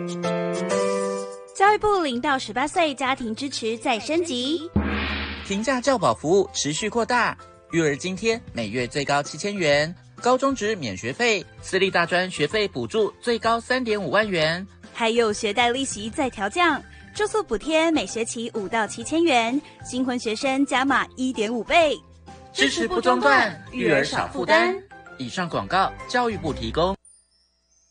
教育部0到18岁家庭支持再升级， 平价教保服务持续扩大，育儿津贴每月最高7000元，高中职免学费，私立大专学费补助最高3.5万元， 还有学贷利息再调降，住宿补贴每学期5到7000元，新婚学生加码1.5倍， 支持不中断，育儿少负担。以上广告，教育部提供。